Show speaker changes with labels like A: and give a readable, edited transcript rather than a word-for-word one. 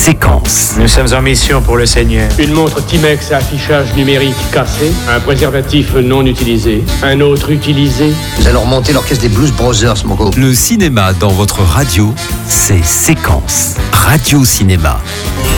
A: Séquence.
B: Nous sommes en mission pour le Seigneur.
C: Une montre Timex à affichage numérique cassé, un préservatif non utilisé, un autre utilisé.
D: Nous allons remonter l'orchestre des Blues Brothers, mon gars.
A: Le cinéma dans votre radio, c'est Séquence. Radio Cinéma.